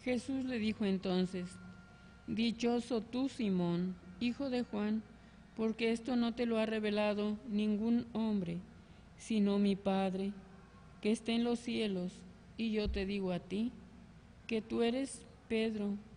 Jesús le dijo entonces: Dichoso tú, Simón, hijo de Juan, porque esto no te lo ha revelado ningún hombre, sino mi Padre, que está en los cielos. Y yo te digo a ti, que tú eres Pedro,